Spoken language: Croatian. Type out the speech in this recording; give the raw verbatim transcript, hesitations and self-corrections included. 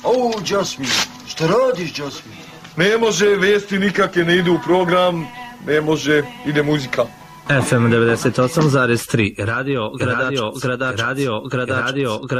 O, Jasmine, šta radiš, Jasmine? Ne može, vijesti nikakve ne idu u program, ne može, ide muzika. F M devedeset osam zarez tri, radio, radio, gradač, radio, gradač, radio, gradač.